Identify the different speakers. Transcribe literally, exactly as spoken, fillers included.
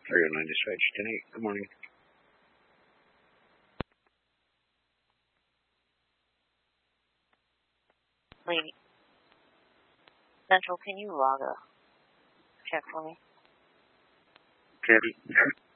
Speaker 1: three oh nine dispatch, ten eight. Good morning.
Speaker 2: Lady. Central, can you log a check for me?
Speaker 1: Cabby.